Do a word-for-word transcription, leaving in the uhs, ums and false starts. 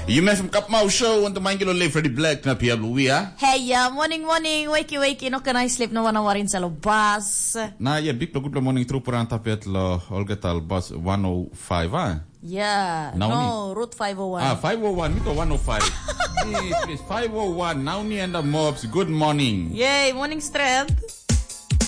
You met from Kapmau Show, want to mind you live Freddie Black na Pia Louis, ha? Hey, uh, morning, morning, wakey, wakey, no can I sleep no one warin sa lobas. Na, yeah, big good morning through Puran Tapet lo Olga Tal bus one oh five, ha? Yeah, now no, ni? Route five oh one. Ah, five oh one, mito one oh five. Please, please, five oh one, now ni and the mobs, good morning. Yay, morning strength.